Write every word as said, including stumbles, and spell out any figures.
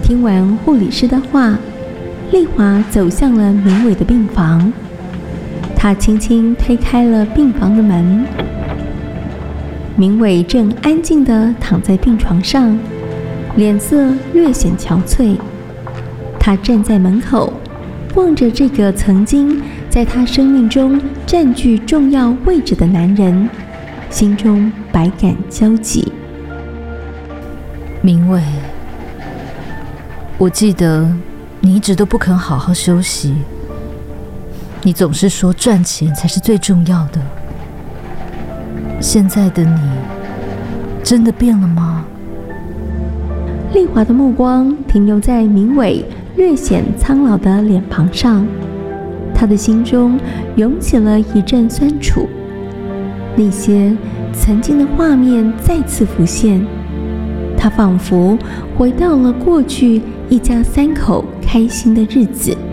听完护理师的话，丽华走向了明伟的病房。她轻轻推开了病房的门。明伟正安静地躺在病床上，脸色略显憔悴。他站在门口，望着这个曾经在他生命中占据重要位置的男人，心中百感交集。 明伟，我记得你一直都不肯好好休息，你总是说赚钱才是最重要的。现在的你真的变了吗？ 丽华的目光停留在明伟略显苍老的脸庞上，她的心中涌起了一阵酸楚。那些曾经的画面再次浮现，她仿佛回到了过去一家三口开心的日子。